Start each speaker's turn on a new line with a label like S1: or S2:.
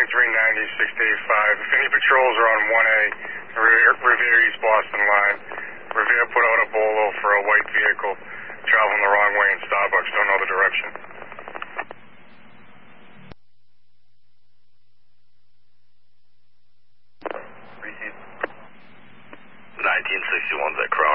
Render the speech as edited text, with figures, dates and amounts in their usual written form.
S1: 2390, 685. If any patrols are on 1A, Revere East Boston line, Revere put out a bolo for a white vehicle traveling the wrong way in Starbucks. Don't know the direction.
S2: Repeat. 1961's at Cross.